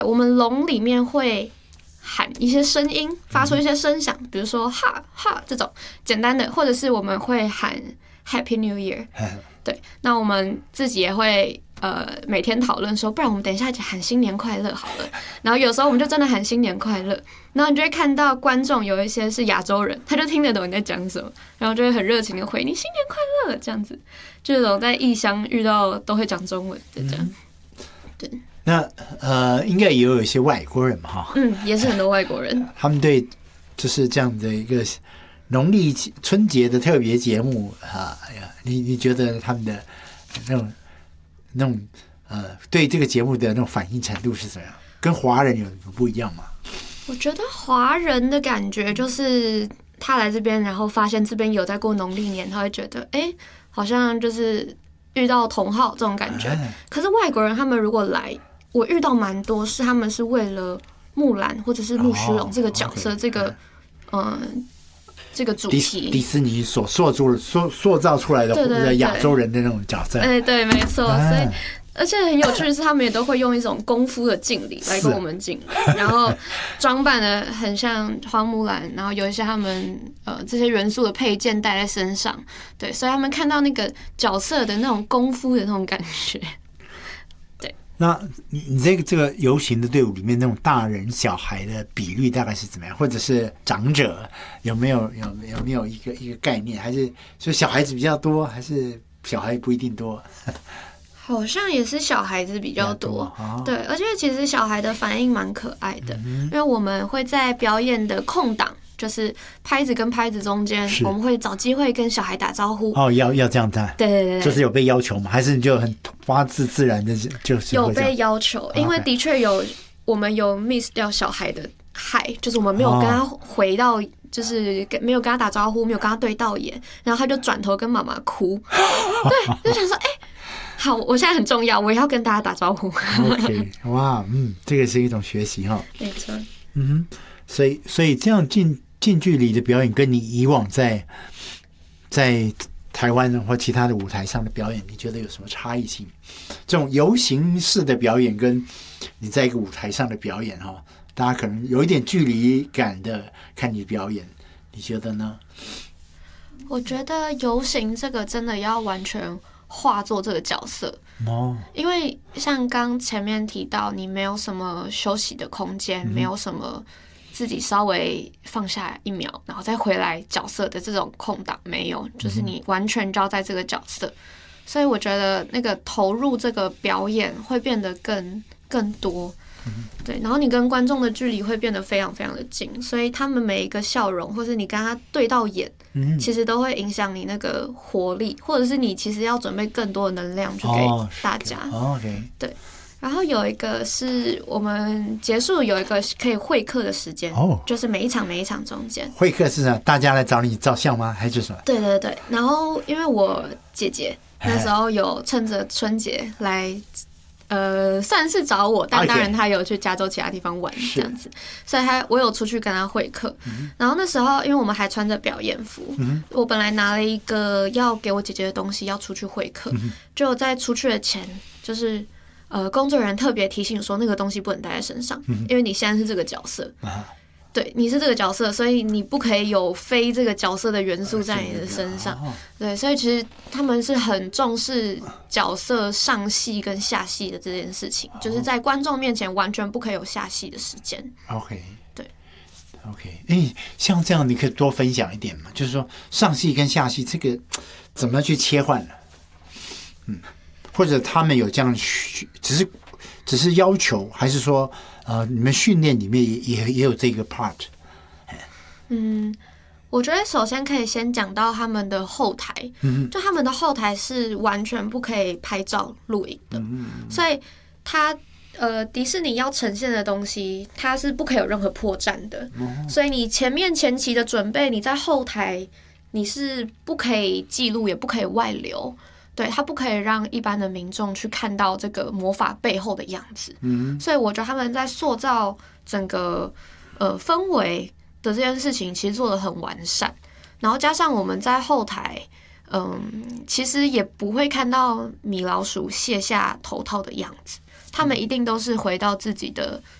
我们龙里面会喊一些声音，发出一些声响，比如说哈哈这种简单的，或者是我们会喊 Happy New Year。对，那我们自己也会每天讨论说，不然我们等一下一起喊新年快乐好了。然后有时候我们就真的喊新年快乐，然后你就会看到观众有一些是亚洲人，他就听得懂你在讲什么，然后就会很热情的回你新年快乐这样子。就这种在异乡遇到都会讲中文的这样。对。 那应该也有一些外国人嘛，哈， 也是很多外国人， 他们对就是这样的一个农历春节的特别节目你觉得他们的那种对这个节目的那种反应程度是怎样？跟华人有什么不一样吗？ 我觉得华人的感觉就是他来这边，然后发现这边有在过农历年，他会觉得好像就是遇到同好这种感觉。可是外国人他们如果来，我遇到蛮多是他们是为了木兰或者是木须龙这个角色，这个主题， 迪士尼所塑造出来的亚洲人的那种角色。 对，没错。所以而且很有趣的是，他们也都会用一种功夫的敬礼来跟我们敬礼，然后装扮的很像花木兰，然后有一些他们这些元素的配件带在身上。对，所以他们看到那个角色的那种功夫的那种感觉。 那你这个游行的队伍里面那种大人小孩的比率大概是怎么样？或者是长者有没有一个概念？还是说小孩子比较多，还是小孩不一定多？ 好像也是小孩子比较多，对，而且其实小孩的反应蛮可爱的，因为我们会在表演的空档，就是拍子跟拍子中间，我们会找机会跟小孩打招呼。 要这样子。对，就是有被要求吗？还是你就很发自然的就是有被要求？因为的确我们有 miss 掉小孩的嗨，就是我们没有跟他回到。就是没有跟他打招呼，没有跟他对到眼，然后他就转头跟妈妈哭。对，就想说，好，我现在很重要，我也要跟大家打招呼。 OK， 哇，这个是一种学习哈。 没错。 所以这样近距离的表演，跟你以往在台湾或其他的舞台上的表演，你觉得有什么差异性？这种游行式的表演，跟你在一个舞台上的表演哈。大家可能有一点距离感的看你表演，你觉得呢？ 我觉得游行这个真的要完全化作这个角色因为像刚前面提到，你没有什么休息的空间，没有什么自己稍微放下1秒，然后再回来角色的这种空档没有，就是你完全就要在这个角色，所以我觉得那个投入这个表演会变得更多。对，然后你跟观众的距离会变得非常非常的近，所以他们每一个笑容，或是你跟他对到眼，其实都会影响你那个活力，或者是你其实要准备更多的能量去给大家。对。然后有一个是我们结束有一个可以会客的时间，就是每一场中间。 会客是什么？大家来找你照相吗？还是什么？ 对。然后因为我姐姐那时候有趁着春节来。算是找我，但当然他有去加州其他地方玩这样子，所以我有出去跟他会客。然后那时候因为我们还穿着表演服，我本来拿了一个要给我姐姐的东西要出去会客，就在出去的前，就是工作人员特别提醒说那个东西不能带在身上，因为你现在是这个角色。对，你是这个角色，所以你不可以有非这个角色的元素在你的身上。对，所以其实他们是很重视角色上戏跟下戏的这件事情，就是在观众面前完全不可以有下戏的时间。 OK， 对 ，OK， 像这样你可以多分享一点嘛？就是说上戏跟下戏这个怎么去切换呢？或者他们有这样只是要求，还是说？你们训练里面也有这个 part。 我觉得首先可以先讲到他们的后台，就他们的后台是完全不可以拍照录影的，所以迪士尼要呈现的东西，它是不可以有任何破绽的，所以你前期的准备，你在后台你是不可以记录，也不可以外流。对，它不可以让一般的民众去看到这个魔法背后的样子，所以我觉得他们在塑造整个氛围的这件事情，其实做得很完善。然后加上我们在后台，其实也不会看到米老鼠卸下头套的样子， 他们一定都是回到自己的